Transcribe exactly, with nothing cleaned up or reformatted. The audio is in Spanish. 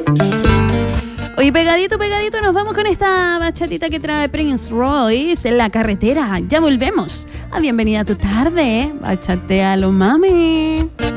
Oye, pegadito, pegadito, nos vamos con esta bachatita que trae Prince Royce en la carretera. Ya volvemos a Bienvenida a tu tarde. Bachatealo, mami.